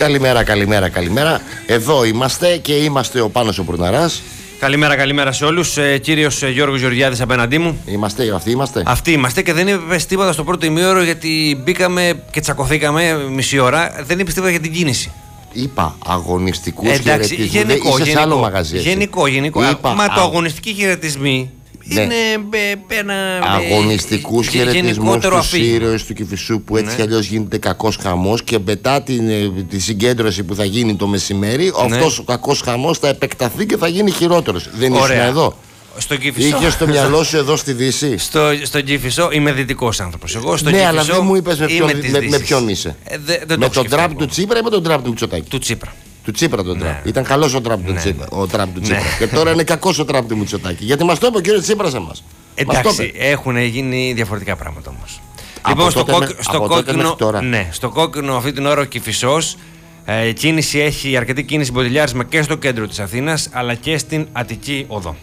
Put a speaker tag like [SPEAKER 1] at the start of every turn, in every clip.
[SPEAKER 1] Καλημέρα. Εδώ είμαστε και είμαστε ο Πάνος ο Πουρναράς.
[SPEAKER 2] Καλημέρα σε όλους. Κύριος Γιώργος Γεωργιάδης απέναντί μου.
[SPEAKER 1] Αυτοί είμαστε
[SPEAKER 2] και δεν είπες τίποτα στο πρώτο ημίωρο γιατί μπήκαμε και τσακωθήκαμε μισή ώρα. Δεν είπες τίποτα για την κίνηση.
[SPEAKER 1] Είπα αγωνιστικούς χαιρετισμούς. Γενικό. Σε άλλο μαγαζί.
[SPEAKER 2] Γενικό. Μα το αγωνιστικοί χαιρετισμοί είναι ένα
[SPEAKER 1] αγωνιστικούς χαιρετισμούς στους ήρωες του Κηφισού που έτσι κι αλλιώς γίνεται κακός χαμός και μετά τη συγκέντρωση που θα γίνει το μεσημέρι, αυτός ο κακός χαμός θα επεκταθεί και θα γίνει χειρότερος. Δεν ήσουν εδώ? Είχε στο μυαλό σου εδώ στη Δύση?
[SPEAKER 2] Στον Κηφισό είμαι δυτικός άνθρωπος. Εγώ στον
[SPEAKER 1] Κηφισό. Αλλά δεν μου είπες με ποιον είσαι. Με τον Τραμπ του Τσίπρα ή με τον Τραμπ του Μητσοτάκη?
[SPEAKER 2] Του Τσίπρα.
[SPEAKER 1] Του Τσίπρα τον Τραμπ. Ήταν καλός ο Τραμπ του Τσίπρα. Και τώρα είναι κακός ο Τραμπ του Μητσοτάκη. Γιατί μας το είπε ο κύριος Τσίπρας εμάς.
[SPEAKER 2] Εντάξει, έχουν γίνει διαφορετικά πράγματα όμως. Λοιπόν, στο κόκκινο αυτή την ώρα ο Κηφισός έχει αρκετή κίνηση μποτιλιάρισμα και στο κέντρο της Αθήνας αλλά και στην Αττική Οδό.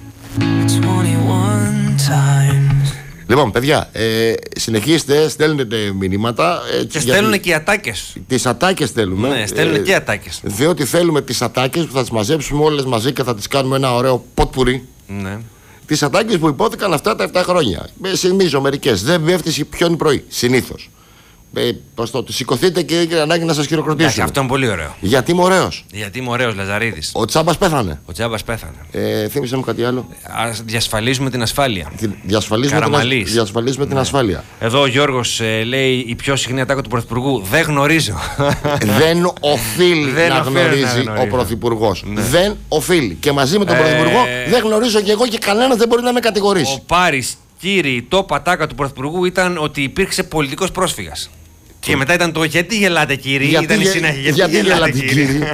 [SPEAKER 1] Λοιπόν, παιδιά, συνεχίστε, στέλνετε μηνύματα.
[SPEAKER 2] Και στέλνουν και οι ατάκες.
[SPEAKER 1] Τις ατάκες στέλνουμε.
[SPEAKER 2] Ναι, στέλνουν και οι ατάκες.
[SPEAKER 1] Διότι θέλουμε τις ατάκες που θα τις μαζέψουμε όλες μαζί και θα τις κάνουμε ένα ωραίο ποτπουρί.
[SPEAKER 2] Ναι.
[SPEAKER 1] Τις ατάκες που υπόθηκαν αυτά τα 7 χρόνια. Θυμίζω μερικές. Δεν πέφτει ποιον πρωί, συνήθως. Σηκωθείτε και έχει ανάγκη να σας χειροκροτήσουμε.
[SPEAKER 2] Αυτό είναι πολύ ωραίο.
[SPEAKER 1] Γιατί είμαι ωραίος.
[SPEAKER 2] Γιατί είμαι ωραίος, Λαζαρίδης.
[SPEAKER 1] Ο Τσάμπας πέθανε. Θύμισε μου κάτι άλλο.
[SPEAKER 2] Διασφαλίζουμε την ασφάλεια.
[SPEAKER 1] Διασφαλίζουμε την ασφάλεια.
[SPEAKER 2] Εδώ ο Γιώργος λέει η πιο συχνή ατάκα του Πρωθυπουργού. Δεν γνωρίζω.
[SPEAKER 1] Δεν οφείλει να γνωρίζει ο Πρωθυπουργός. Δεν οφείλει. Και μαζί με τον Πρωθυπουργό δεν γνωρίζω και εγώ και κανένας δεν μπορεί να με κατηγορήσει.
[SPEAKER 2] Ο Πάρης, κύριε, η top ατάκα του Πρωθυπουργού ήταν ότι υπήρξε πολιτικός πρόσφυγας. Και μετά ήταν το γιατί γελάτε κύριε.
[SPEAKER 1] Γιατί γελάτε κύριε.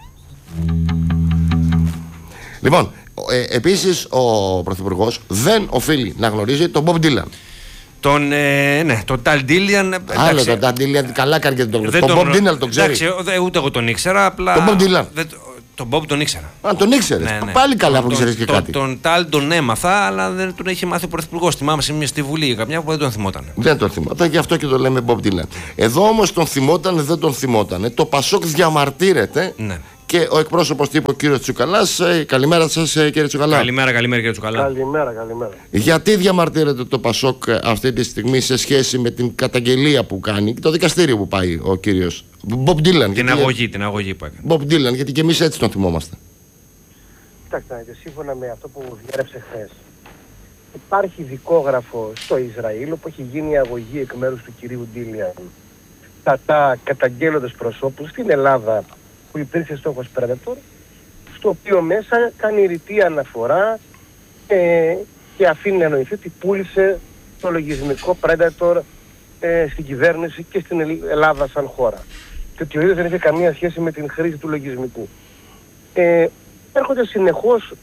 [SPEAKER 1] Λοιπόν, επίσης ο Πρωθυπουργός δεν οφείλει να γνωρίζει τον Μπομπ Ντίλαν.
[SPEAKER 2] Τον Ταλ Ντίλιαν.
[SPEAKER 1] Άλλο τον Ταλ Ντίλιαν, καλά κάνει και τον Μπομπ Ντίλαν, τον ξέρει.
[SPEAKER 2] Εντάξει, ούτε εγώ τον ήξερα, απλά.
[SPEAKER 1] Τον Μπομπ Ντίλαν.
[SPEAKER 2] Τον Μπομπ τον ήξερα.
[SPEAKER 1] Τον ήξερες. Ναι. Πάλι καλά που ξέρεις και κάτι.
[SPEAKER 2] Τον Ταλ τον έμαθα, αλλά δεν τον είχε μάθει ο Πρωθυπουργός. Θυμάμαι στη Βουλή καμιά που δεν τον θυμόταν.
[SPEAKER 1] Δεν τον θυμόταν, γι' αυτό και το λέμε Μπομπ Ντίλαν. Εδώ όμως τον θυμόταν, δεν τον θυμόταν. Το Πασόκ διαμαρτύρεται.
[SPEAKER 2] Ναι.
[SPEAKER 1] Και ο εκπρόσωπος τύπου, ο κύριος Τσουκαλάς. Καλημέρα σας, κύριε Τσουκαλά.
[SPEAKER 2] Καλημέρα, κύριε Τσουκαλά.
[SPEAKER 3] Καλημέρα.
[SPEAKER 1] Γιατί διαμαρτύρεται το Πασόκ αυτή τη στιγμή σε σχέση με την καταγγελία που κάνει και το δικαστήριο που πάει ο κύριος Μπομπ Ντίλαν?
[SPEAKER 2] Την αγωγή που έκανε.
[SPEAKER 1] Μπομπ Ντίλαν, γιατί και εμείς έτσι τον θυμόμαστε.
[SPEAKER 3] Κοιτάξτε, σύμφωνα με αυτό που διέρευσε χθες, υπάρχει δικόγραφο στο Ισραήλ όπου έχει γίνει αγωγή εκ μέρους του κυρίου Ντίλαν κατά καταγγέλλοντος προσώπους στην Ελλάδα που υπήρξε στόχος Predator, στο οποίο μέσα κάνει ρητή αναφορά και αφήνει να εννοηθεί ότι πούλησε το λογισμικό Predator στην κυβέρνηση και στην Ελλάδα σαν χώρα. Και ότι ο ίδιος δεν είχε καμία σχέση με την χρήση του λογισμικού. Έρχονται συνεχώς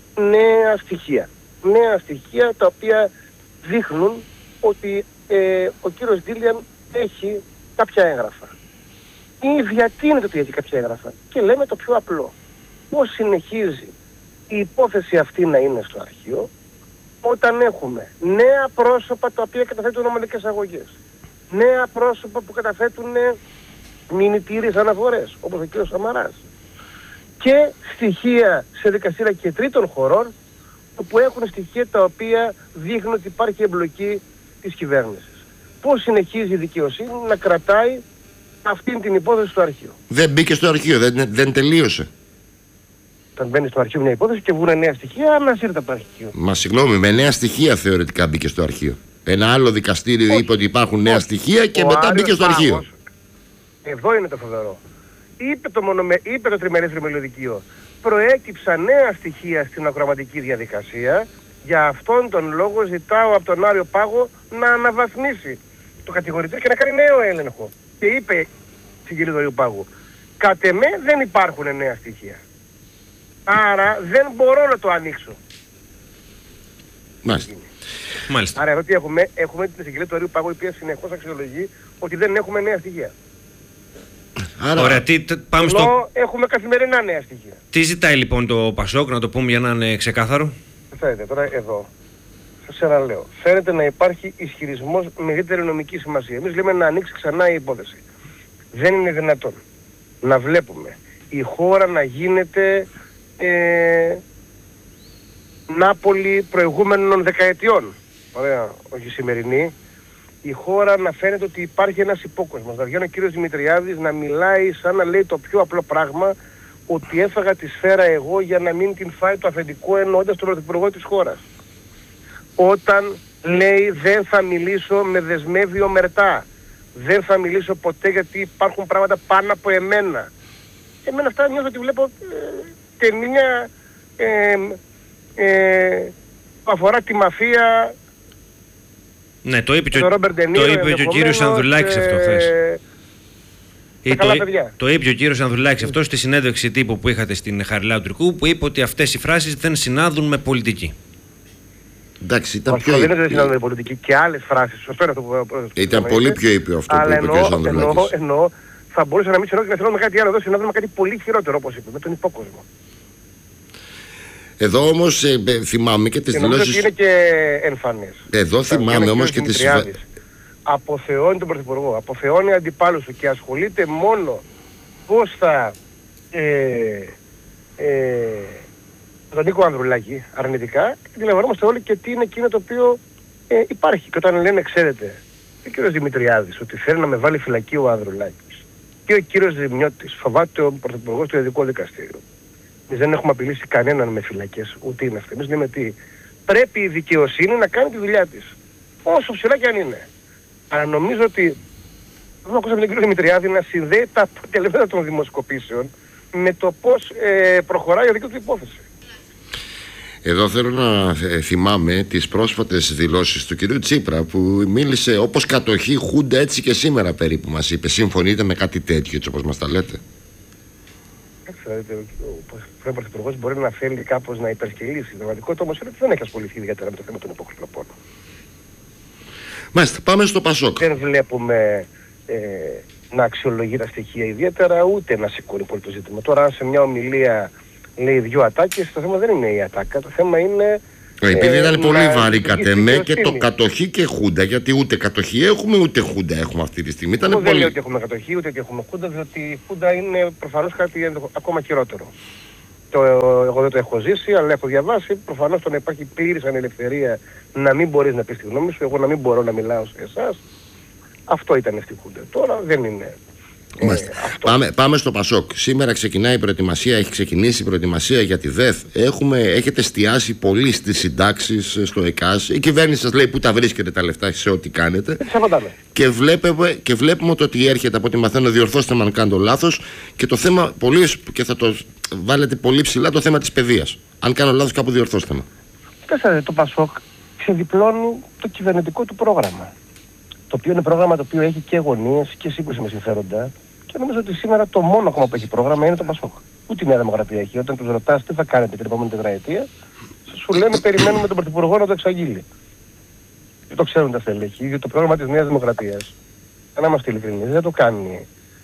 [SPEAKER 3] νέα στοιχεία τα οποία δείχνουν ότι ο κύριος Ντίλιαν έχει κάποια έγγραφα. Ή διατείνεται ότι έχει κάποια έγγραφα. Και λέμε το πιο απλό. Πώς συνεχίζει η υπόθεση αυτή να είναι στο αρχείο όταν έχουμε νέα πρόσωπα τα οποία καταθέτουν ομαδικές αγωγές. Νέα πρόσωπα που καταθέτουν μηνυτήριες αναφορές, όπως ο κ. Σαμαράς. Και στοιχεία σε δικαστήρια και τρίτων χωρών που έχουν στοιχεία τα οποία δείχνουν ότι υπάρχει εμπλοκή της κυβέρνησης. Πώς συνεχίζει η δικαιοσύνη να κρατάει αυτή την υπόθεση στο αρχείο?
[SPEAKER 1] Δεν μπήκε στο αρχείο, δεν τελείωσε.
[SPEAKER 3] Όταν μπαίνει στο αρχείο μια υπόθεση και βγουν νέα στοιχεία, ανασύρεται από το αρχείο.
[SPEAKER 1] Μα συγγνώμη, με νέα στοιχεία θεωρητικά μπήκε στο αρχείο. Ένα άλλο δικαστήριο είπε ότι υπάρχουν νέα στοιχεία και μετά μπήκε στο αρχείο.
[SPEAKER 3] Εδώ είναι το φοβερό. Είπε το τριμερές τριμελιωδικείο. Προέκυψαν νέα στοιχεία στην ακροαματική διαδικασία. Για αυτόν τον λόγο ζητάω από τον Άριο Πάγο να αναβαθμίσει το κατηγορητήριο και να κάνει νέο έλεγχο. Και είπε στην κυρία του Άριου Πάγου, κατ' εμέ δεν υπάρχουν νέα στοιχεία. Άρα δεν μπορώ να το ανοίξω.
[SPEAKER 1] Μάλιστα.
[SPEAKER 3] Άρα εδώ τι έχουμε? Έχουμε την εισαγγελία του Άριου Πάγου, η οποία συνεχώς αξιολογεί ότι δεν έχουμε νέα στοιχεία.
[SPEAKER 1] Άρα...
[SPEAKER 2] Ωραία, πάμε στο...
[SPEAKER 3] έχουμε καθημερινά νέα στοιχεία.
[SPEAKER 2] Τι ζητάει λοιπόν το Πασόκ, να το πούμε για να είναι ξεκάθαρο?
[SPEAKER 3] Φαίνεται τώρα εδώ, σας αναλέω, φαίνεται να υπάρχει ισχυρισμός μεγαλύτερη νομική σημασία. Εμείς λέμε να ανοίξει ξανά η υπόθεση. Δεν είναι δυνατόν να βλέπουμε η χώρα να γίνεται Νάπολη προηγούμενων δεκαετιών, ωραία, όχι σημερινή, η χώρα να φαίνεται ότι υπάρχει ένας υπόκοσμος. Να βγαίνει ο κύριος Δημητριάδης να μιλάει σαν να λέει το πιο απλό πράγμα, ότι έφαγα τη σφαίρα εγώ για να μην την φάει το αφεντικό, εννοώντας τον πρωθυπουργό της χώρας. Όταν λέει δεν θα μιλήσω, με δεσμεύει ομερτά. Δεν θα μιλήσω ποτέ γιατί υπάρχουν πράγματα πάνω από εμένα. Εμένα αυτά νιώθω ότι βλέπω ταινία που αφορά τη μαφία.
[SPEAKER 2] Ναι, το είπε και ο κύριος Ανδρουλάκης αυτό χθες. Το είπε ο κύριος Ανδρουλάκης αυτό στη συνέντευξη τύπου που είχατε στην Χαριλάου Τουρκού, που είπε ότι αυτές οι φράσεις δεν συνάδουν με πολιτική.
[SPEAKER 1] Εντάξει, ήταν πιο
[SPEAKER 3] δεν συνάδουν με πολιτική και άλλες φράσεις.
[SPEAKER 1] Ήταν πολύ πιο ήπιο αυτό που είπε ο κύριος Ανδρουλάκης.
[SPEAKER 3] Εννοώ, θα μπορούσε να μην συνάδουν με κάτι άλλο. Εδώ συνάδουν με κάτι πολύ χειρότερο, όπως είπε, με τον υπόκοσμο.
[SPEAKER 1] Εδώ όμως θυμάμαι και τις δηλώσεις...
[SPEAKER 3] Και είναι και εμφανές.
[SPEAKER 1] Εδώ θυμάμαι όμως και τις...
[SPEAKER 3] Αποθεώνει τον Πρωθυπουργό, αποθεώνει αντιπάλους του και ασχολείται μόνο πώς θα τον Νίκο Ανδρουλάκη αρνητικά, και αντιλαμβανόμαστε όλοι και τι είναι εκείνο το οποίο υπάρχει. Και όταν λένε, ξέρετε, ο κύριος Δημητριάδης ότι θέλει να με βάλει φυλακή ο Ανδρουλάκης και ο κύριος Δημιώτης φοβάται ο Πρωθυπουργός του Ειδικού Δικαστήριου. Εμείς δεν έχουμε απειλήσει κανέναν με φυλακές, ούτε είναι αυτό. Εμείς λέμε ότι πρέπει η δικαιοσύνη να κάνει τη δουλειά της, όσο ψηλά και αν είναι. Αλλά νομίζω ότι δεν ακούσαμε τον κύριο Δημητριάδη να συνδέει τα αποτελέσματα των δημοσκοπήσεων με το πώς προχωράει η δική του υπόθεση.
[SPEAKER 1] Εδώ θέλω να θυμάμαι τις πρόσφατες δηλώσεις του κυρίου Τσίπρα, που μίλησε όπως κατοχή Χούντα, έτσι και σήμερα περίπου μας είπε. Συμφωνείτε με κάτι τέτοιο, έτσι όπως μας τα λέτε?
[SPEAKER 3] Ο Πρωθυπουργός μπορεί να θέλει κάπως να υπερσκελίσει. Η πραγματικότητα όμως είναι ότι δεν έχει ασχοληθεί ιδιαίτερα με το θέμα των υπόκοσμων.
[SPEAKER 1] Μάλιστα, πάμε στο Πασόκ.
[SPEAKER 3] Δεν βλέπουμε να αξιολογεί τα στοιχεία ιδιαίτερα, ούτε να σηκώνει πολύ το ζήτημα. Τώρα, αν σε μια ομιλία λέει δύο ατάκες, το θέμα δεν είναι η ατάκα. Το θέμα είναι.
[SPEAKER 1] Επειδή ήταν πολύ βαρύ κατ' εμέ και το κατοχή και Χούντα, γιατί ούτε κατοχή έχουμε ούτε Χούντα έχουμε αυτή τη στιγμή.
[SPEAKER 3] Εγώ δεν λέω ότι έχουμε κατοχή ούτε ότι έχουμε Χούντα, διότι η Χούντα είναι προφανώς κάτι ακόμα χειρότερο. Εγώ δεν το έχω ζήσει, αλλά έχω διαβάσει. Προφανώς το να υπάρχει πλήρης ανελευθερία να μην μπορείς να πεις τη γνώμη σου, εγώ να μην μπορώ να μιλάω σε εσάς. Αυτό ήταν στη Χούντα. Τώρα δεν είναι.
[SPEAKER 1] Πάμε στο Πασόκ. Σήμερα ξεκινάει η προετοιμασία, έχει ξεκινήσει η προετοιμασία για τη ΔΕΘ. Έχετε εστιάσει πολύ στις συντάξεις στο ΕΚΑΣ. Η κυβέρνηση σας λέει πού τα βρίσκετε τα λεφτά σε ό,τι κάνετε. Και βλέπουμε ότι έρχεται, από ό,τι μαθαίνω, διορθώστε με αν κάνω λάθος, και το θέμα πολύ, και θα το βάλετε πολύ ψηλά, το θέμα της παιδείας. Αν κάνω λάθος, κάπου διορθώστε με.
[SPEAKER 3] Το Πασόκ ξεδιπλώνει το κυβερνητικό του πρόγραμμα. Το οποίο είναι πρόγραμμα το οποίο έχει και γωνίες και σύγκρουση με συμφέροντα. Και νομίζω ότι σήμερα το μόνο κόμμα που έχει πρόγραμμα είναι το Πασόκ. Ούτε η Νέα Δημοκρατία έχει. Όταν τους ρωτάς τι θα κάνετε την επόμενη τετραετία, σου λένε περιμένουμε τον Πρωθυπουργό να το εξαγγείλει. Δεν το ξέρουν τα στελέχη, γιατί το πρόγραμμα της Νέας Δημοκρατίας, να είμαστε ειλικρινείς, δεν το κάνει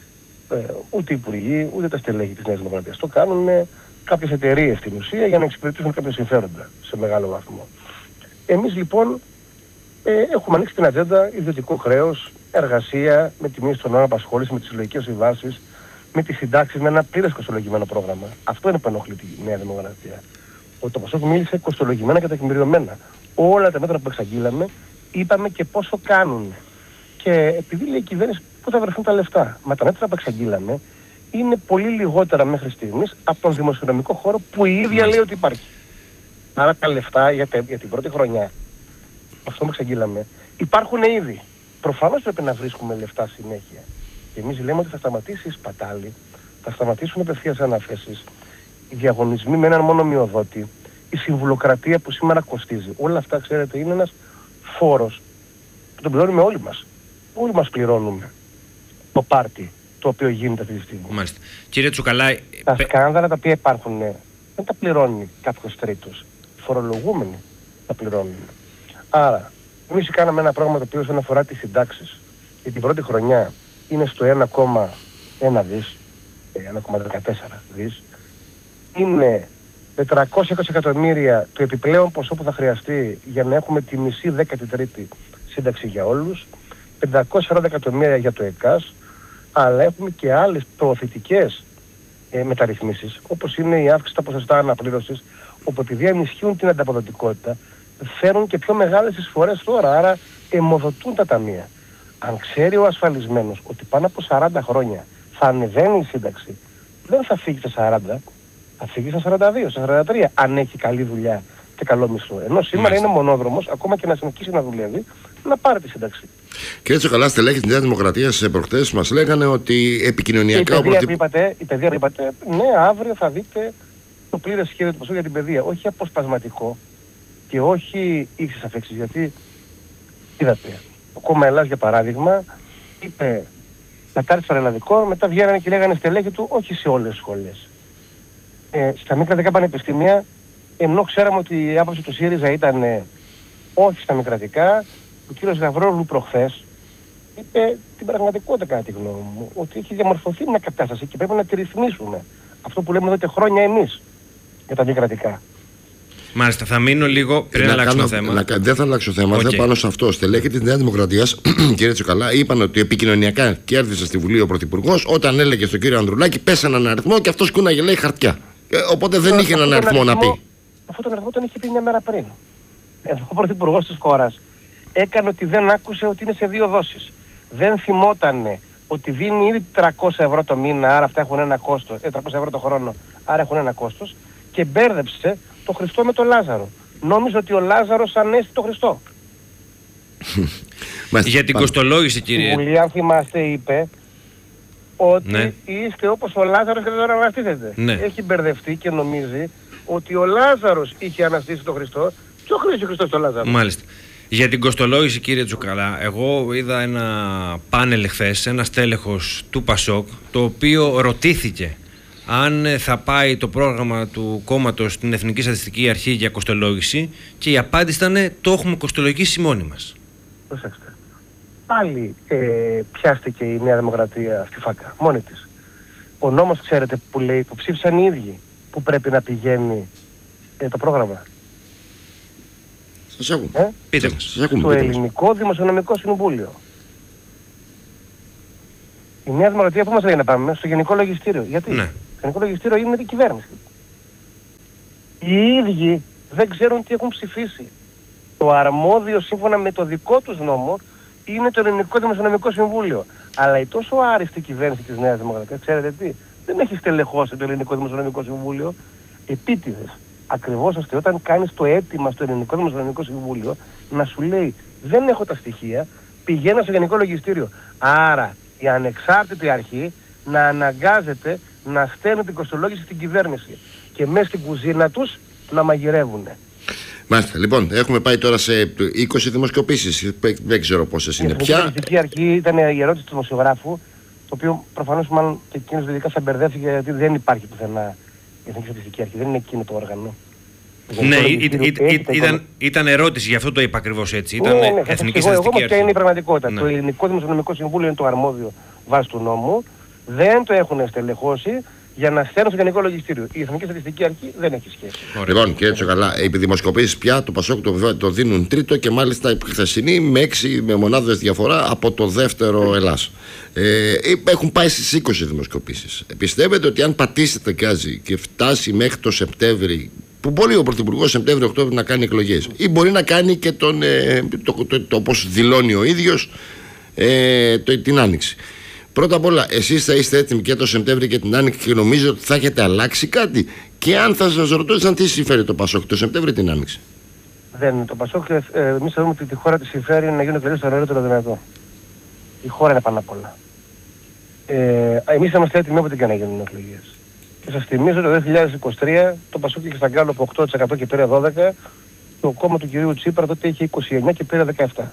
[SPEAKER 3] ούτε οι υπουργοί, ούτε τα στελέχη της Νέας Δημοκρατίας. Το κάνουν κάποιες εταιρείες στην ουσία για να εξυπηρετήσουν κάποια συμφέροντα σε μεγάλο βαθμό. Εμείς λοιπόν έχουμε ανοίξει την ατζέντα ιδιωτικό χρέος, εργασία, με τη μείωση των ώρων απασχόλησης, με τις συλλογικές συμβάσεις, με τις συντάξεις, με ένα πλήρες κοστολογημένο πρόγραμμα. Αυτό είναι που ενοχλεί τη Νέα Δημοκρατία. Ο Πασόκ μίλησε κοστολογημένα και τεκμηριωμένα. Όλα τα μέτρα που εξαγγείλαμε, είπαμε και πόσο κάνουν. Και επειδή λέει η κυβέρνηση πού θα βρεθούν τα λεφτά. Μα τα μέτρα που εξαγγείλαμε είναι πολύ λιγότερα μέχρι στιγμής από τον δημοσιονομικό χώρο που η ίδια λέει ότι υπάρχει. Άρα τα λεφτά για την πρώτη χρονιά, αυτό που εξαγγείλαμε, υπάρχουν ήδη. Προφανώς πρέπει να βρίσκουμε λεφτά συνέχεια. Και εμείς λέμε ότι θα σταματήσει η σπατάλη, θα σταματήσουν απευθείας αναθέσεις, οι διαγωνισμοί με έναν μόνο μειοδότη, η συμβουλοκρατία που σήμερα κοστίζει. Όλα αυτά, ξέρετε, είναι ένας φόρος που τον πληρώνουμε όλοι μας. Όλοι μας πληρώνουμε το πάρτι το οποίο γίνεται αυτή τη στιγμή.
[SPEAKER 2] Μάλιστα. Κύριε Τσουκαλά,
[SPEAKER 3] τα σκάνδαλα τα οποία υπάρχουν δεν τα πληρώνει κάποιος τρίτος. Οι φορολογούμενοι τα πληρώνουν. Άρα, εμείς κάναμε ένα πρόγραμμα το οποίο όσον αφορά τις συντάξεις για την πρώτη χρονιά είναι στο 1,1 δις, 1,14 δις. Είναι 420 εκατομμύρια το επιπλέον ποσό που θα χρειαστεί για να έχουμε τη μισή 13η σύνταξη για όλους, 540 εκατομμύρια για το ΕΚΑΣ, αλλά έχουμε και άλλες προωθητικές μεταρρυθμίσεις, όπως είναι η αύξηση στα ποσοστά αναπλήρωσης, όπου επειδή ενισχύουν την ανταποδοτικότητα, φέρουν και πιο μεγάλες εισφορές τώρα, άρα αιμοδοτούν τα ταμεία. Αν ξέρει ο ασφαλισμένος ότι πάνω από 40 χρόνια θα ανεβαίνει η σύνταξη, δεν θα φύγει στα 40, θα φύγει στα 42, στα 43, αν έχει καλή δουλειά και καλό μισθό. Ενώ σήμερα είναι μονόδρομος, ακόμα και να συνεχίσει να δουλεύει, να πάρει τη σύνταξη.
[SPEAKER 1] Κύριε Τσοκαλά, στελέχη της Νέας Δημοκρατίας προχτές μας λέγανε ότι επικοινωνιακά...
[SPEAKER 3] Η παιδεία που είπατε, ναι, αύριο θα δείτε το πλήρες σχέδιο του Πασόκ για την παιδεία. Όχι αποσπασματικό και όχι ύψης αφέξης. Γιατί, είδατε, ο κόμμα Ελλάς για παράδειγμα είπε κατάρτιση πανελλαδικών, μετά βγαίνανε και λέγανε στελέχη του όχι σε όλες τις σχολές. Στα μη κρατικά πανεπιστήμια, ενώ ξέραμε ότι η άποψη του ΣΥΡΙΖΑ ήταν όχι στα μη κρατικά, ο κύριος Γαβρόλου προχθές είπε την πραγματικότητα κατά τη γνώμη μου, ότι έχει διαμορφωθεί μια κατάσταση και πρέπει να τη ρυθμίσουμε. Αυτό που λέμε εδώ και χρόνια εμείς για τα μη κρατικά.
[SPEAKER 2] Μάλιστα, θα μείνω λίγο πριν αλλάξω το θέμα.
[SPEAKER 1] Δεν θα αλλάξω θέμα, δεν πάνω σε αυτό. Στελέχη της Νέας Δημοκρατίας, κύριε Τσοκαλά, είπαν ότι επικοινωνιακά κέρδισε στη Βουλή ο Πρωθυπουργός όταν έλεγε στον κύριο Ανδρουλάκη πέσανε έναν αριθμό και αυτός κούναγε λέει χαρτιά. Οπότε δεν είχε έναν αριθμό να πει.
[SPEAKER 3] Αυτό τον αριθμό τον είχε πει μια μέρα πριν. Εδώ ο Πρωθυπουργός της χώρας έκανε ότι δεν άκουσε ότι είναι σε 2 δόσεις. Δεν θυμότανε ότι δίνει ήδη 300 ευρώ το μήνα, άρα αυτά έχουν ένα κόστος, 300 ευρώ το χρόνο, άρα έχουν ένα κόστος, και μπέρδεψε το Χριστό με τον Λάζαρο. Νόμιζε ότι ο Λάζαρος ανέστη το Χριστό.
[SPEAKER 2] Για την κοστολόγηση, κύριε.
[SPEAKER 3] Η Βουλή, αν θυμάστε, είπε ότι είστε όπως ο Λάζαρος και δεν τον αναστήσετε.
[SPEAKER 2] Ναι.
[SPEAKER 3] Έχει μπερδευτεί και νομίζει ότι ο Λάζαρος είχε αναστήσει τον Χριστό και ο Χριστός τον Λάζαρο.
[SPEAKER 2] Μάλιστα. Για την κοστολόγηση, κύριε Τσουκαλά, εγώ είδα ένα πάνελ χθες, ένα στέλεχος του Πασόκ, το οποίο ρωτήθηκε αν θα πάει το πρόγραμμα του κόμματος στην Εθνική Στατιστική Αρχή για κοστολόγηση, και η απάντηση ήταν το έχουμε κοστολογήσει μόνοι μας.
[SPEAKER 3] Προσέξτε. Πάλι πιάστηκε η Νέα Δημοκρατία στη φάκα, μόνη της. Ο νόμος, ξέρετε, που λέει, που ψήφισαν οι ίδιοι, που πρέπει να πηγαίνει το πρόγραμμα.
[SPEAKER 1] Σας ακούμε.
[SPEAKER 2] Πείτε μας.
[SPEAKER 3] Στο Ελληνικό Δημοσιονομικό Συμβούλιο. Η Νέα Δημοκρατία που μας λέει να πάμε? Στο Γενικό Λογιστήριο. Γιατί?
[SPEAKER 2] Ναι.
[SPEAKER 3] Το Γενικό Λογιστήριο είναι η κυβέρνηση. Οι ίδιοι δεν ξέρουν τι έχουν ψηφίσει. Το αρμόδιο σύμφωνα με το δικό τους νόμο είναι το Ελληνικό Δημοσιονομικό Συμβούλιο. Αλλά η τόσο άριστη κυβέρνηση της Νέας Δημοκρατίας, ξέρετε τι, δεν έχει στελεχώσει το Ελληνικό Δημοσιονομικό Συμβούλιο επίτηδες. Ακριβώς ώστε όταν κάνεις το αίτημα στο Ελληνικό Δημοσιονομικό Συμβούλιο να σου λέει δεν έχω τα στοιχεία, πηγαίνω στο Γενικό Λογιστήριο. Άρα η ανεξάρτητη αρχή να αναγκάζεται να στέλνει την κοστολόγηση στην κυβέρνηση και μέσα στην κουζίνα τους να μαγειρεύουν.
[SPEAKER 1] Μάλιστα. Λοιπόν, έχουμε πάει τώρα σε 20 δημοσκοπήσεις. Δεν ξέρω πόσες είναι πια.
[SPEAKER 3] Η Στατιστική Αρχή ήταν η ερώτηση του δημοσιογράφου, το οποίο προφανώς μάλλον και εκείνος ειδικά θα μπερδεύτηκε, γιατί δεν υπάρχει πουθενά η Εθνική Στατιστική Αρχή, δεν είναι εκείνο το όργανο.
[SPEAKER 2] Ναι, ήταν ερώτηση, γι' αυτό το είπα ακριβώς έτσι. Ήταν Εθνική Στατιστική
[SPEAKER 3] Αρχή.
[SPEAKER 2] Εγώ
[SPEAKER 3] ποια είναι η πραγματικότητα. Ναι. Το Ελληνικό Δημοσιονομικό Συμβούλιο είναι το αρμόδιο βάσει του νόμου. Δεν το έχουν στελεχώσει για να στέλνουν στο Γενικό Λογιστήριο. Η Εθνική Στατιστική Αρχή δεν έχει σχέση.
[SPEAKER 1] Λοιπόν, κύριε Τσοκαλά, επί δημοσκοπήσεις πια το Πασόκ το δίνουν τρίτο και μάλιστα η χθεσινή με 6 μονάδες διαφορά από το δεύτερο Ελλάς. Έχουν πάει στις 20 δημοσκοπήσεις. Πιστεύετε ότι αν πατήσετε γκάζι και φτάσει μέχρι το Σεπτέμβρη, που μπορεί ο Πρωθυπουργός Σεπτέμβριο-Οκτώβριο να κάνει εκλογές, ή μπορεί να κάνει και όπως δηλώνει ο ίδιος την Άνοιξη. Πρώτα απ' όλα, εσείς θα είστε έτοιμοι και το Σεπτέμβριο και την Άνοιξη και νομίζω ότι θα έχετε αλλάξει κάτι? Και αν θα σας ρωτούσαν τι συμφέρει το Πασόκ το Σεπτέμβριο την Άνοιξη?
[SPEAKER 3] Δεν είναι το Πασόκ. Εμείς θεωρούμε ότι τη χώρα της συμφέρει να γίνουν εκλογές το νωρίτερο δυνατό. Η χώρα είναι πάνω απ' όλα. Εμείς είμαστε έτοιμοι όποτε και να γίνουν εκλογές. Και σας θυμίζω το 2023 το Πασόκ είχε στα γκάλωπ 8% και πήρε 12%. Το κόμμα του κυρίου Τσίπρα τότε είχε 29% και πήρε 17%.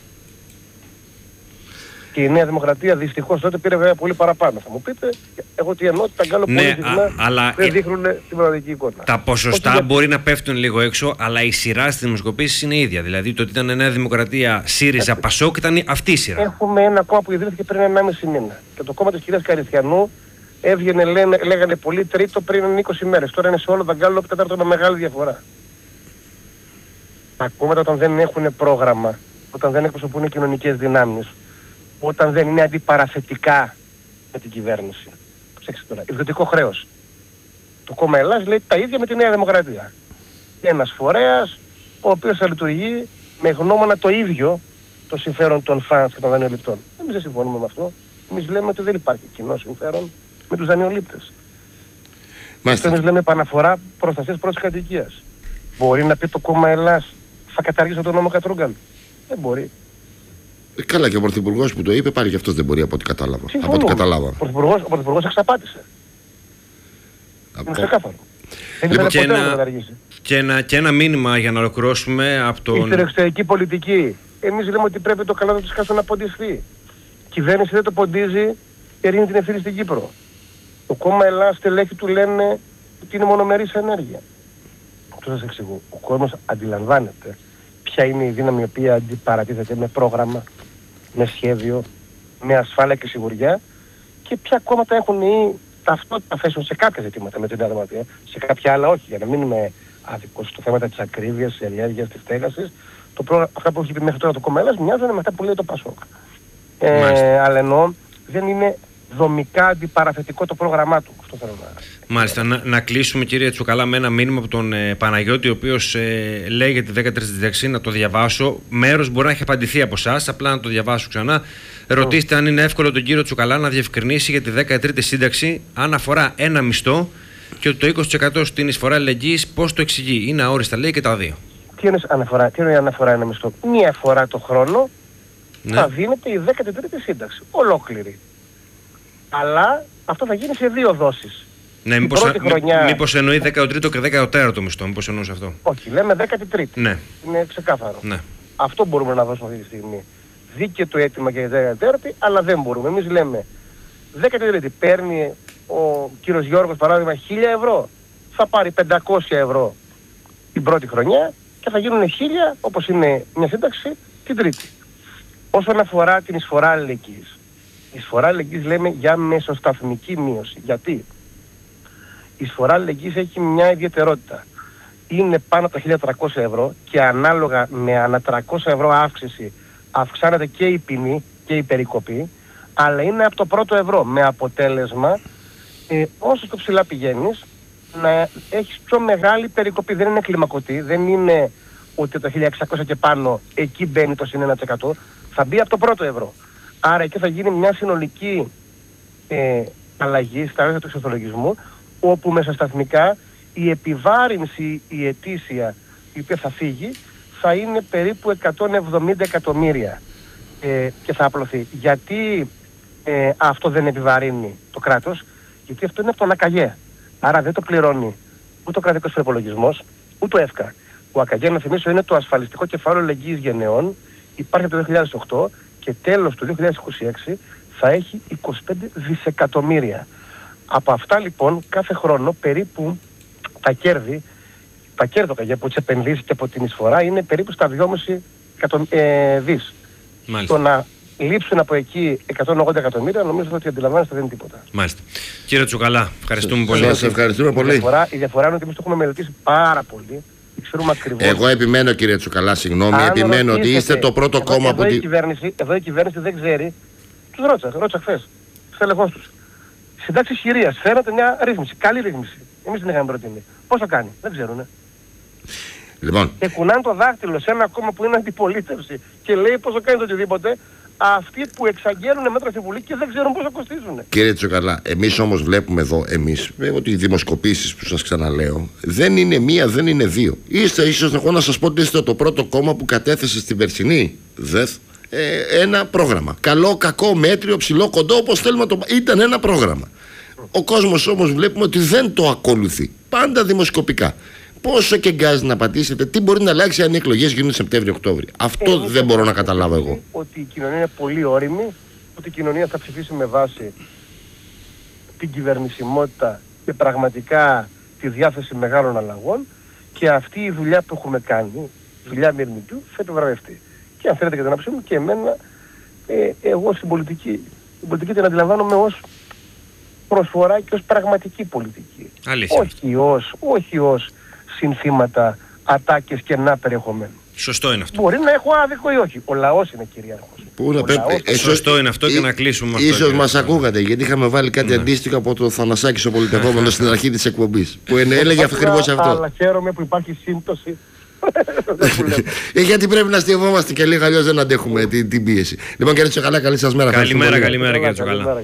[SPEAKER 3] Και η Νέα Δημοκρατία δυστυχώς τότε πήρε βέβαια πολύ παραπάνω. Θα μου πείτε, εγώ τι εννοώ, ότι τα γκάλωπ πολύ συχνά δεν δείχνουν την πραγματική εικόνα.
[SPEAKER 2] Τα ποσοστά μπορεί να πέφτουν λίγο έξω, αλλά η σειρά στις δημοσκοπήσεις είναι ίδια. Δηλαδή το ότι ήταν Νέα Δημοκρατία, ΣΥΡΙΖΑ, ΠΑΣΟΚ ήταν αυτή η σειρά.
[SPEAKER 3] Έχουμε ένα κόμμα που ιδρύθηκε πριν 1,5 μήνα. Και το κόμμα της κυρίας Καριστιανού έβγαινε, λέγανε πολύ τρίτο πριν 20 μέρες. Τώρα είναι σε όλο τα γκάλωπ τέταρτο με μεγάλη διαφορά. Τα κόμματα όταν δεν έχουν πρόγραμμα, όταν δεν εκπροσωπούν κοινωνικές δυνάμεις, όταν δεν είναι αντιπαραθετικά με την κυβέρνηση. Προσέξτε τώρα, ιδιωτικό χρέος. Το κόμμα Ελλάς λέει τα ίδια με τη Νέα Δημοκρατία. Ένας φορέας ο οποίος θα λειτουργεί με γνώμονα το ίδιο το συμφέρον των φανς και των δανειοληπτών. Εμείς δεν συμφωνούμε με αυτό. Εμείς λέμε ότι δεν υπάρχει κοινό συμφέρον με τους δανειολήπτες. Εμείς λέμε επαναφορά προστασίας πρώτης κατοικίας. Μπορεί να πει το κόμμα Ελλάς θα καταργήσω τον νόμο Κατρούγκαλου? Δεν μπορεί.
[SPEAKER 1] Καλά, και ο Πρωθυπουργός που το είπε πάλι και αυτός δεν μπορεί από ό,τι κατάλαβα.
[SPEAKER 3] Από ό,τι κατάλαβα. Ο Πρωθυπουργός εξαπάτησε. Είναι ξεκάθαρο.
[SPEAKER 2] Και ένα μήνυμα για να ολοκληρώσουμε από τον...
[SPEAKER 3] Στην εξωτερική πολιτική. Εμείς λέμε ότι πρέπει το καλό της Χάσου να ποντιστεί. Η κυβέρνηση δεν το ποντίζει και ρίχνει την ευθύνη στην Κύπρο. Το κόμμα Ελλάς στελέχη του λένε ότι είναι μονομερής ενέργεια. Αυτό σας εξηγώ. Ο κόσμος αντιλαμβάνεται ποια είναι η δύναμη η οποία αντιπαρατίθεται με πρόγραμμα, με σχέδιο, με ασφάλεια και σιγουριά και ποια κόμματα έχουν ή ταυτότητα θέσεων σε κάποια ζητήματα με την Νέα Δημοκρατία, σε κάποια άλλα όχι, για να μην είμαι άδικος στο θέμα της ακρίβειας, της ενέργειας, της στέγασης. Αυτά που έχει πει μέχρι τώρα το κόμμα Ελλάς μοιάζουν με αυτά που λέει το Πασόκ. Αλλά εννοώ δεν είναι δομικά αντιπαραθετικό το πρόγραμμά του. Αυτό θέλω να...
[SPEAKER 2] Μάλιστα. Να κλείσουμε, κύριε Τσουκαλά, με ένα μήνυμα από τον Παναγιώτη, ο οποίος λέει για τη 13η σύνταξη, να το διαβάσω. Μέρος μπορεί να έχει απαντηθεί από εσάς, απλά να το διαβάσω ξανά. Ρωτήστε αν είναι εύκολο τον κύριο Τσουκαλά να διευκρινίσει για τη 13η σύνταξη, αν αφορά ένα μισθό και ότι το 20% στην εισφορά αλληλεγγύης πώς το εξηγεί. Είναι αόριστα, λέει, και τα δύο.
[SPEAKER 3] Τι είναι αναφορά ένα μισθό? Μία φορά το χρόνο θα δίνεται η 13η σύνταξη. Ολόκληρη. Αλλά αυτό θα γίνει σε δύο δόσεις.
[SPEAKER 2] Ναι, μήπως εννοεί 13ο και 14ο μισθό, μήπως εννοούσε αυτό?
[SPEAKER 3] Όχι, λέμε 13η.
[SPEAKER 2] Ναι.
[SPEAKER 3] Είναι ξεκάθαρο.
[SPEAKER 2] Ναι.
[SPEAKER 3] Αυτό μπορούμε να δώσουμε αυτή τη στιγμή. Δίκαιο το αίτημα για τη 14η, αλλά δεν μπορούμε. Εμείς λέμε 13η παίρνει ο κύριος Γιώργος παράδειγμα 1.000 ευρώ. Θα πάρει 500 ευρώ την πρώτη χρονιά και θα γίνουν 1.000 όπως είναι μια σύνταξη την τρίτη. Όσον αφορά την εισφορά αλληλεγγύης. Η εισφορά αλληλεγγύης λέμε για μεσοσταθμική μείωση. Γιατί? Η εισφορά αλληλεγγύης έχει μια ιδιαιτερότητα. Είναι πάνω από τα 1.300 ευρώ και ανάλογα με ανά 300 ευρώ αύξηση αυξάνεται και η ποινή και η περικοπή, αλλά είναι από το πρώτο ευρώ με αποτέλεσμα όσο στο ψηλά πηγαίνεις να έχεις πιο μεγάλη περικοπή. Δεν είναι κλιμακωτή, δεν είναι ότι το 1.600 και πάνω εκεί μπαίνει το συν 1%, θα μπει από το πρώτο ευρώ. Άρα εκεί θα γίνει μια συνολική αλλαγή στα μέσα του εξορθολογισμού, όπου μεσοσταθμικά η επιβάρυνση, η ετήσια η οποία θα φύγει θα είναι περίπου 170 εκατομμύρια και θα απλωθεί. Γιατί αυτό δεν επιβαρύνει το κράτος? Γιατί αυτό είναι από τον ΑΚΑΓΕ. Άρα δεν το πληρώνει ούτε ο κρατικός προϋπολογισμός, ούτε ο ΕΦΚΑ. Ο ΑΚΑΓΕ, να θυμίσω, είναι το ασφαλιστικό κεφάλαιο αλληλεγγύης γενεών. Υπάρχει από το 2008 και τέλος του 2026 θα έχει 25 δισεκατομμύρια. Από αυτά λοιπόν κάθε χρόνο περίπου τα κέρδη του ΑΚΑΓΕ από τις επενδύσεις και από την εισφορά είναι περίπου στα 2,5 δις.
[SPEAKER 2] Μάλιστα.
[SPEAKER 3] Το να λείψουν από εκεί 180 εκατομμύρια νομίζω ότι αντιλαμβάνεστε δεν είναι τίποτα.
[SPEAKER 2] Μάλιστα. Κύριε Τσουκαλά, ευχαριστούμε πολύ.
[SPEAKER 1] Σας ευχαριστούμε πολύ.
[SPEAKER 3] Η διαφορά είναι ότι εμείς το έχουμε μελετήσει πάρα πολύ. Ξέρουμε ακριβώς.
[SPEAKER 1] Εγώ επιμένω, κύριε Τσουκαλά, συγγνώμη, επιμένω ότι είστε το πρώτο κόμμα που...
[SPEAKER 3] Εδώ η κυβέρνηση δεν ξέρει. Τους ρώτησα χθες. Τους έλεγχος τους. Συντάξεις χειρίας, φέρατε μια ρύθμιση, καλή ρύθμιση. Εμείς την είχαμε προτείνει. Πώς θα κάνει? Δεν ξέρουνε.
[SPEAKER 1] Λοιπόν.
[SPEAKER 3] Και κουνάνε το δάχτυλο σε ένα κόμμα που είναι αντιπολίτευση και λέει πόσο κάνει το οτιδήποτε, αυτοί που εξαγγέλνουν μέτρα στη Βουλή και δεν ξέρουν πόσο κοστίζουν.
[SPEAKER 1] Κύριε Τσουκαλά, εμείς όμως βλέπουμε εδώ, ότι οι δημοσκοπήσεις που σας ξαναλέω δεν είναι μία, δεν είναι δύο. Είστε ίσως εγώ να σας πω ότι είστε το πρώτο κόμμα που κατέθεσε στην περσινή ΔΕΘ ένα πρόγραμμα. Καλό, κακό, μέτριο, ψηλό, κοντό, όπως θέλουμε το... Ήταν ένα πρόγραμμα. Ο κόσμος όμως βλέπουμε ότι δεν το ακολουθεί. Πάντα δημοσκοπικά. Πόσο και γκάζι να πατήσετε, τι μπορεί να αλλάξει αν οι εκλογές γίνουν Σεπτέμβριο-Οκτώβριο. Αυτό δεν μπορώ να καταλάβω εγώ.
[SPEAKER 3] Ότι η κοινωνία είναι πολύ όριμη, ότι η κοινωνία θα ψηφίσει με βάση την κυβερνησιμότητα και πραγματικά τη διάθεση μεγάλων αλλαγών και αυτή η δουλειά που έχουμε κάνει, δουλειά μυρμητού, θα επιβραβευτεί. Και αν θέλετε και την άποψή μου και εμένα, εγώ στην πολιτική την αντιλαμβάνομαι ως προσφορά και ως πραγματική πολιτική.
[SPEAKER 2] Αλήθεια.
[SPEAKER 3] Όχι ως συνθήματα, ατάκες και να περιεχομένου.
[SPEAKER 2] Σωστό είναι αυτό.
[SPEAKER 3] Μπορεί να έχω άδικο ή όχι. Ο λαός είναι κυρίαρχος.
[SPEAKER 2] Σωστό είναι αυτό και να κλείσουμε αυτό.
[SPEAKER 1] Ίσως μας ακούγατε, γιατί είχαμε βάλει κάτι αντίστοιχο από το Θανασάκη ο πολιτευόμενος στην αρχή της εκπομπής. Που έλεγε ακριβώς αυτό.
[SPEAKER 3] Αλλά χαίρομαι που υπάρχει σύμπτωση.
[SPEAKER 1] Γιατί πρέπει να αστειευόμαστε και λίγο, αλλιώς δεν αντέχουμε την πίεση. Λοιπόν, κύριε Τσοκαλά, καλή σας μέρα.
[SPEAKER 2] Καλημέρα, κύριε Τσοκαλά.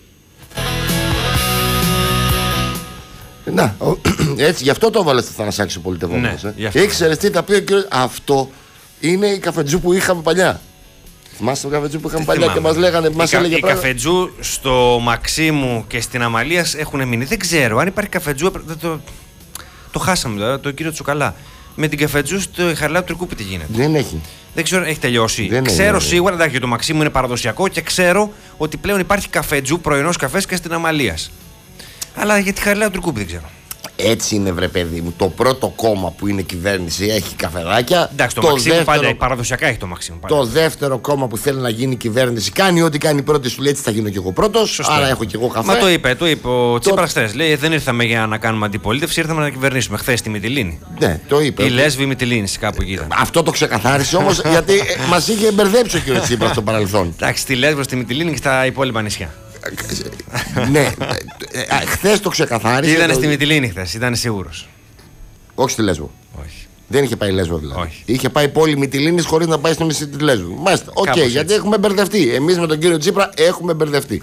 [SPEAKER 1] Να, έτσι, γι' αυτό το έβαλε στο Θανασάκη ο πολιτευόμενος. Ήξερες τι θα πει ο κύριος? Αυτό είναι η καφετζού που είχαμε παλιά. Θυμάστε το καφετζού που είχαμε παλιά και μας λέγανε.
[SPEAKER 2] Οι καφετζού στο Μαξίμου και στην Αμαλίας έχουν μείνει. Δεν ξέρω αν υπάρχει καφετζού. Το χάσαμε τώρα, το κύριο Τσοκαλά. Με την καφετζού στο Χαριλάου Τρικούπη τι γίνεται?
[SPEAKER 1] Δεν έχει.
[SPEAKER 2] Δεν ξέρω, έχει τελειώσει. Ξέρω σίγουρα, εντάξει, το Μαξίμου είναι παραδοσιακό και ξέρω ότι πλέον υπάρχει καφετζού, πρωινός καφές και στην Αμαλίας. Αλλά για τη Χαριλάου Τρικούπη δεν ξέρω.
[SPEAKER 1] Έτσι είναι, βρε παιδί μου. Το πρώτο κόμμα που είναι κυβέρνηση έχει καφεδάκια.
[SPEAKER 2] Εντάξει, το Μαξίμου πάντα, παραδοσιακά έχει το Μαξίμου.
[SPEAKER 1] Το δεύτερο κόμμα που θέλει να γίνει κυβέρνηση κάνει ό,τι κάνει πρώτη, σου λέει έτσι θα γίνω κι εγώ πρώτος. Άρα έχω κι εγώ καφέ.
[SPEAKER 2] Μα το είπε ο Τσίπρας χθες. Λέει δεν ήρθαμε για να κάνουμε αντιπολίτευση, ήρθαμε να κυβερνήσουμε. Χθες στη Μυτιλήνη.
[SPEAKER 1] Ναι, το είπε.
[SPEAKER 2] Η Λέσβη Μυτιλήνη, κάπου εκεί ήταν.
[SPEAKER 1] Αυτό το ξεκαθάρισε όμως γιατί μας είχε μπερδέψει ο κ. Τσίπρας στο παρελθόν.
[SPEAKER 2] Εντάξει, στη Λέσβο, στη Μυτιλήνη και στα υπόλοιπα νησιά.
[SPEAKER 1] Ναι, χθες το ξεκαθάρισε.
[SPEAKER 2] Ήταν στη Μυτιλήνη χθες, ήταν σίγουρος.
[SPEAKER 1] Όχι στη Λέσβο.
[SPEAKER 2] Όχι.
[SPEAKER 1] Δεν είχε πάει Λέσβο δηλαδή.
[SPEAKER 2] Όχι.
[SPEAKER 1] Είχε πάει πόλη Μυτιλήνης χωρίς να πάει στο νησί της Λέσβου. Μάλιστα. Οκ, γιατί έχουμε μπερδευτεί. Εμείς με τον κύριο Τσίπρα έχουμε μπερδευτεί.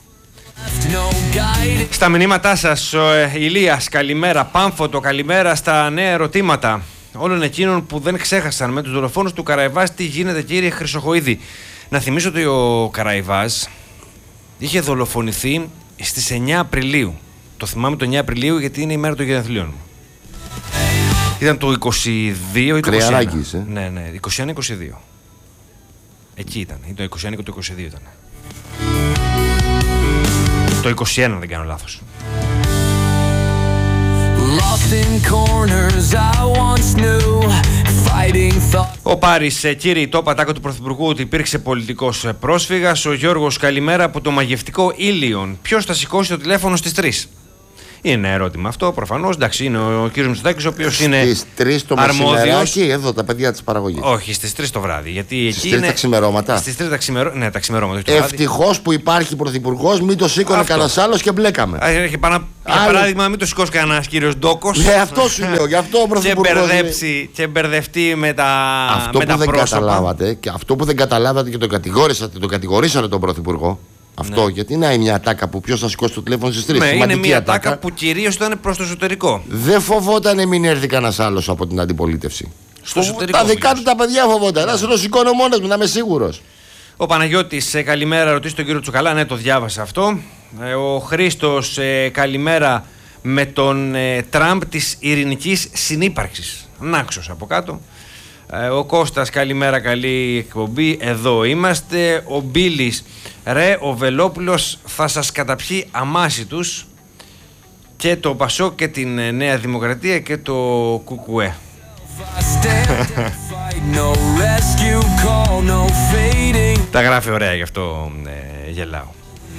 [SPEAKER 2] Στα μηνύματά σας, ο Ηλίας, καλημέρα. Πάμφωτο, καλημέρα στα νέα ερωτήματα. Όλων εκείνων που δεν ξέχασαν με τους δολοφόνους του Καραϊβάς, τι γίνεται, κύριε Χρυσοχοΐδη? Να θυμίσω ότι ο Καραϊβάς είχε δολοφονηθεί στις 9 Απριλίου. Το θυμάμαι το 9 Απριλίου γιατί είναι η μέρα των γενεθλίων μου. Ήταν το 22 ή το 21. Ναι, 21-22. Εκεί ήταν. Ή το 21 και το 22 ήταν. Το 21 δεν κάνω λάθος. Ο Πάρης, κύριε, το πατάκο του Πρωθυπουργού ότι υπήρξε πολιτικός πρόσφυγας. Ο Γιώργος, καλημέρα από το μαγευτικό Ήλιον. Ποιος θα σηκώσει το τηλέφωνο στις 3? Είναι ένα ερώτημα αυτό, προφανώς. Εντάξει, είναι ο κύριος Μητσοτάκης, ο οποίος είναι
[SPEAKER 1] στις 3 το μεσημεράκι, εδώ τα παιδιά της παραγωγής.
[SPEAKER 2] Όχι, στις 3 το βράδυ. Γιατί
[SPEAKER 1] στις 3 τα ξημερώματα.
[SPEAKER 2] Στις 3 τα ξημερώματα.
[SPEAKER 1] Ευτυχώς που υπάρχει πρωθυπουργός, μην το σήκωνε κανένας άλλος και μπλέκαμε.
[SPEAKER 2] Για παράδειγμα, μην το σηκώσει κανένας κύριος Ντόκος.
[SPEAKER 1] Ναι, αυτό σου λέω. Γι' αυτό ο πρωθυπουργός.
[SPEAKER 2] Και μπερδευτεί με τα
[SPEAKER 1] αυτό που δεν καταλάβατε, και αυτό που δεν καταλάβατε και τον κατηγορήσατε τον πρωθυπουργό. Αυτό, ναι. Γιατί είναι μια ατάκα που ποιος θα σηκώσει το τηλέφωνο στις 3.
[SPEAKER 2] Ναι, είναι μια ατάκα που κυρίως ήταν προς το εσωτερικό.
[SPEAKER 1] Δεν φοβόταν μην έρθει κανένας άλλος από την αντιπολίτευση.
[SPEAKER 2] Στο εσωτερικό.
[SPEAKER 1] Τα δικά του τα παιδιά φοβόταν. Να σε το σηκώνω μόνος μου, να είμαι σίγουρος.
[SPEAKER 2] Ο Παναγιώτης, καλημέρα, ρωτήσει τον κύριο Τσουκαλά. Ναι, το διάβασα αυτό. Ο Χρήστος, καλημέρα, με τον Τραμπ της ειρηνικής συνύπαρξης. Νάξος από κάτω. Ο Κώστας, καλημέρα, καλή εκπομπή, εδώ είμαστε. Ο Μπίλης, ρε, ο Βελόπουλος θα σας καταπιεί αμάσιτους. Και το Πασό και την Νέα Δημοκρατία και το Κουκουέ. Τα γράφει ωραία, γι' αυτό γελάω.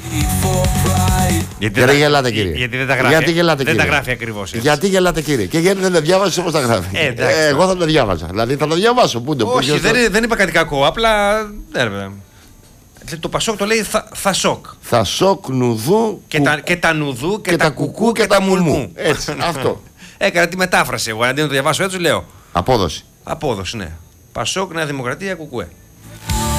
[SPEAKER 1] Γιατί δεν γελάτε, κύριε?
[SPEAKER 2] Γιατί δεν τα γράφει.
[SPEAKER 1] Γιατί γελάτε,
[SPEAKER 2] δεν
[SPEAKER 1] κύριε?
[SPEAKER 2] τα γράφει ακριβώς έτσι.
[SPEAKER 1] Γιατί γελάτε, κύριε? Και γιατί δεν τα διάβασε όπως τα γράφει? Εγώ θα τα διάβαζα. Δηλαδή θα τα διαβάσω.
[SPEAKER 2] Όχι, δεν είπα κάτι κακό. Απλά. Το Πασόκ το λέει θα σοκ.
[SPEAKER 1] Θα σοκ νουδού.
[SPEAKER 2] Και τα νουδού και τα κουκού και τα μουλμού.
[SPEAKER 1] Έτσι, αυτό.
[SPEAKER 2] Έκανα τη μετάφραση εγώ. Αντί να το διαβάσω έτσι, λέω.
[SPEAKER 1] Απόδοση.
[SPEAKER 2] Απόδοση, ναι. Πασόκ, Νέα Δημοκρατία, Κουκουέ.